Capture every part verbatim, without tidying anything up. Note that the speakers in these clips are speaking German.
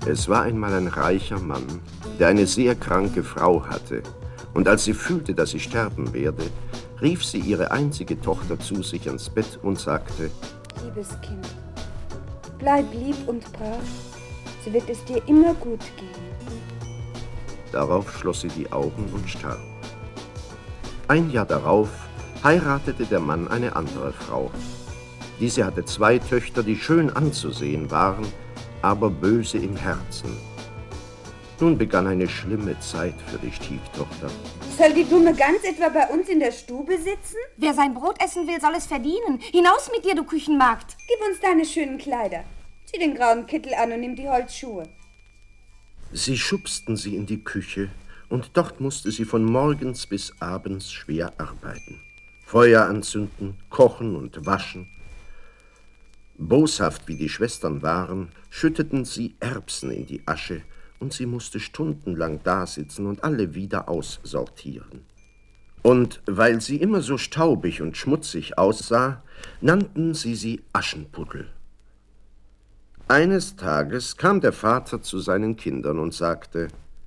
Es war einmal ein reicher Mann, der eine sehr kranke Frau hatte, und als sie fühlte, dass sie sterben werde, rief sie ihre einzige Tochter zu sich ans Bett und sagte: Liebes Kind, bleib lieb und brav, so wird es dir immer gut gehen. Darauf schloss sie die Augen und starb. Ein Jahr darauf heiratete der Mann eine andere Frau. Diese hatte zwei Töchter, die schön anzusehen waren, aber böse im Herzen. Nun begann eine schlimme Zeit für die Stieftochter. Soll die dumme Gans etwa bei uns in der Stube sitzen? Wer sein Brot essen will, soll es verdienen. Hinaus mit dir, du Küchenmagd. Gib uns deine schönen Kleider. Zieh den grauen Kittel an und nimm die Holzschuhe. Sie schubsten sie in die Küche, und dort musste sie von morgens bis abends schwer arbeiten. Feuer anzünden, kochen und waschen. Boshaft wie die Schwestern waren, schütteten sie Erbsen in die Asche, und sie musste stundenlang dasitzen und alle wieder aussortieren. Und weil sie immer so staubig und schmutzig aussah, nannten sie sie Aschenputtel. Eines Tages kam der Vater zu seinen Kindern und sagte: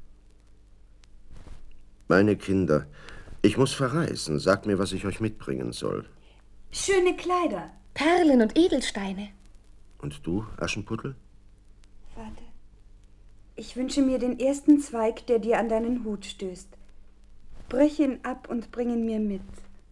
»Meine Kinder, ich muss verreisen. Sagt mir, was ich euch mitbringen soll.« Schöne Kleider. Perlen und Edelsteine. »Und du, Aschenputtel?« Vater, ich wünsche mir den ersten Zweig, der dir an deinen Hut stößt. Brech ihn ab und bring ihn mir mit.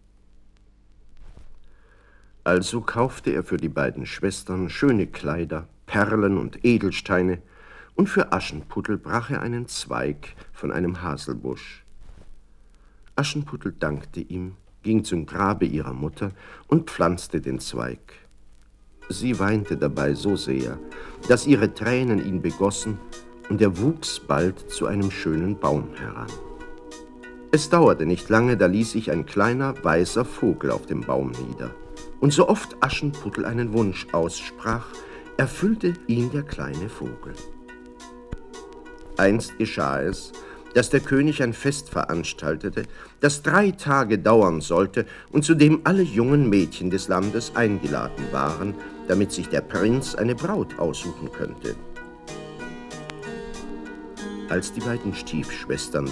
Also kaufte er für die beiden Schwestern schöne Kleider, Perlen und Edelsteine, und für Aschenputtel brach er einen Zweig von einem Haselbusch. Aschenputtel dankte ihm, ging zum Grabe ihrer Mutter und pflanzte den Zweig. Sie weinte dabei so sehr, dass ihre Tränen ihn begossen, und er wuchs bald zu einem schönen Baum heran. Es dauerte nicht lange, da ließ sich ein kleiner, weißer Vogel auf dem Baum nieder. Und so oft Aschenputtel einen Wunsch aussprach, erfüllte ihn der kleine Vogel. Einst geschah es, dass der König ein Fest veranstaltete, das drei Tage dauern sollte und zu dem alle jungen Mädchen des Landes eingeladen waren, damit sich der Prinz eine Braut aussuchen könnte. Als die beiden Stiefschwestern